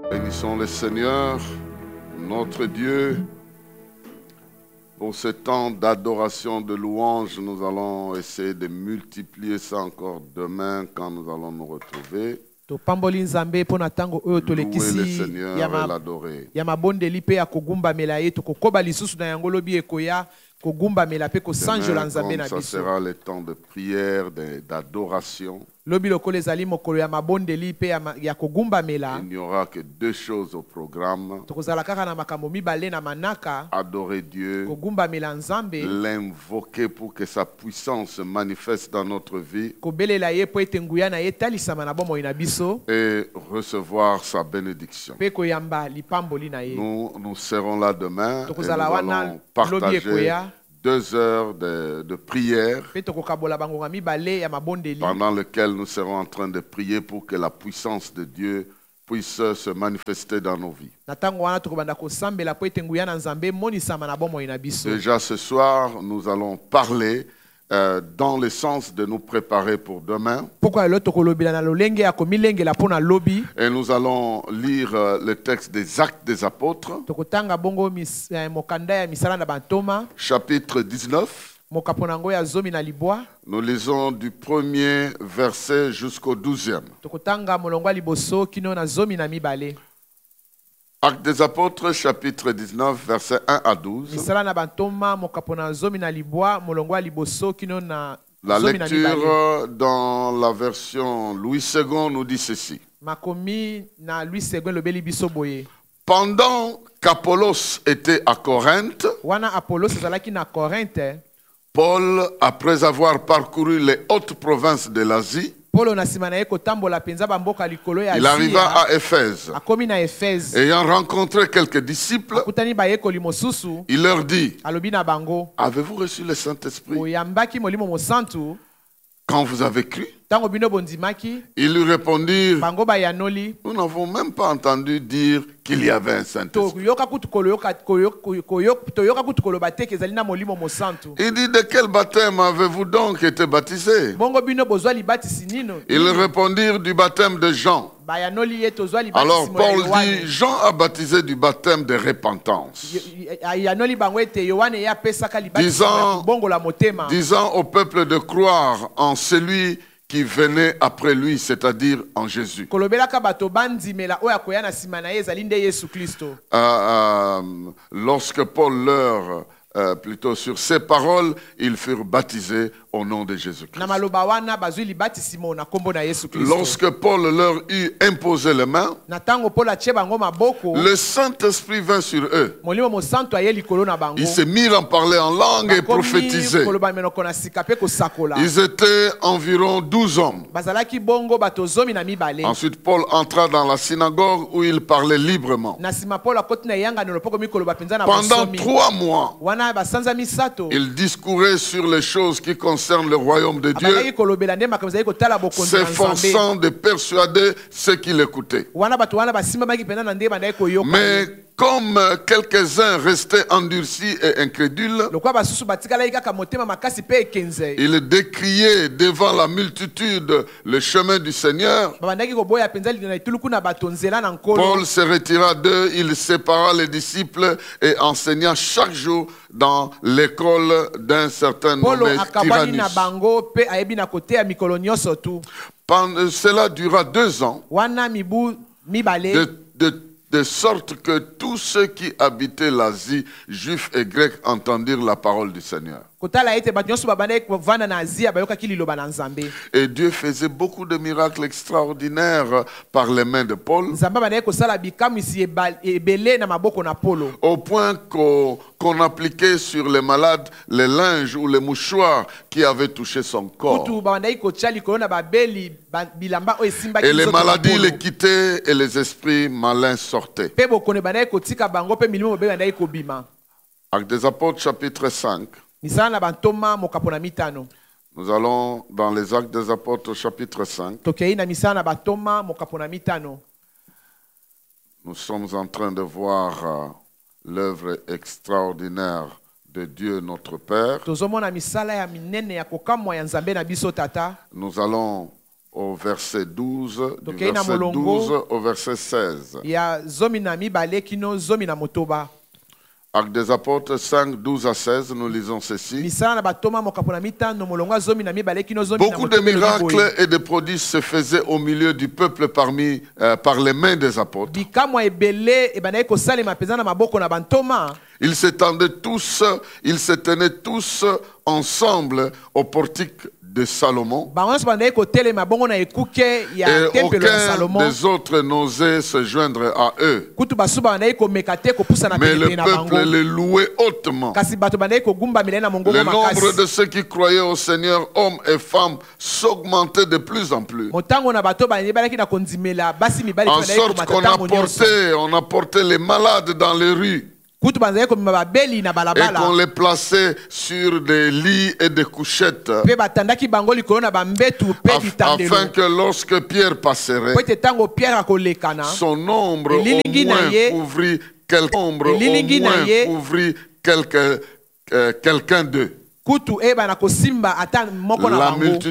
Bénissons le Seigneur, notre Dieu. Pour ce temps d'adoration, de louange, nous allons essayer de multiplier ça encore demain quand nous allons nous retrouver. Louer le Seigneur et l'adorer. Demain, comme ça sera le temps de prière, d'adoration. Il n'y aura que deux choses au programme. Adorer Dieu, l'invoquer pour que sa puissance se manifeste dans notre vie et recevoir sa bénédiction. Nous serons là demain et nous allons partager 2 heures de prière pendant lesquelles nous serons en train de prier pour que la puissance de Dieu puisse se manifester dans nos vies. Déjà ce soir, nous allons parler dans le sens de nous préparer pour demain. Et nous allons lire le texte des Actes des Apôtres, chapitre 19. Nous lisons du premier verset jusqu'au 12e. Actes des Apôtres, chapitre 19, versets 1 à 12. La lecture dans la version Louis II nous dit ceci. Pendant qu'Apollos était à Corinthe, Paul, après avoir parcouru les hautes provinces de l'Asie, il arriva à Éphèse. Ayant rencontré quelques disciples, il leur dit: avez-vous reçu le Saint-Esprit quand vous avez cru? Ils lui répondirent: nous n'avons même pas entendu dire qu'il y avait un Saint-Esprit. Il dit: de quel baptême avez-vous donc été baptisés? Ils répondirent: du baptême de Jean. Alors Paul dit: Jean a baptisé du baptême de repentance, disant au peuple de croire en celui qui venait après lui, c'est-à-dire en Jésus. Lorsque Paul leur, plutôt sur ces paroles, ils furent baptisés au nom de Jésus-Christ. Lorsque Paul leur eut imposé les mains, le Saint-Esprit vint sur eux. Ils se mirent à parler en langue et prophétiser. Ils étaient environ 12 hommes. Ensuite, Paul entra dans la synagogue où il parlait librement. Pendant 3 mois, il discourait sur les choses qui concernent le royaume de Dieu, s'efforçant de persuader ceux qui l'écoutaient. Mais comme quelques-uns restaient endurcis et incrédules, il décriait devant la multitude le chemin du Seigneur. Paul se retira d'eux, il sépara les disciples et enseigna chaque jour dans l'école d'un certain nommé Tyrannus. Cela dura 2 ans, de sorte que tous ceux qui habitaient l'Asie, juifs et grecs, entendirent la parole du Seigneur. Et Dieu faisait beaucoup de miracles extraordinaires par les mains de Paul, au point qu'on appliquait sur les malades les linges ou les mouchoirs qui avaient touché son corps. Et les maladies les quittaient et les esprits malins sortaient. Actes des Apôtres, chapitre 5. Nous allons dans les Actes des Apôtres, chapitre 5. Nous sommes en train de voir l'œuvre extraordinaire de Dieu notre Père. Nous allons au verset 12, du verset 12 au verset 16. Actes des Apôtres 5, 12 à 16, nous lisons ceci. Beaucoup de miracles et de prodiges se faisaient au milieu du peuple par les mains des apôtres. Ils se tenaient tous ensemble au portique de Salomon. Et aucun des autres n'osait se joindre à eux. Mais le peuple les louait hautement. Le nombre de ceux qui croyaient au Seigneur, hommes et femmes, s'augmentait de plus en plus. En sorte qu'on apportait les malades dans les rues. Et qu'on les plaçait sur des lits et des couchettes, afin que lorsque Pierre passerait, son ombre au moins couvrit quelqu'un d'eux. La multitude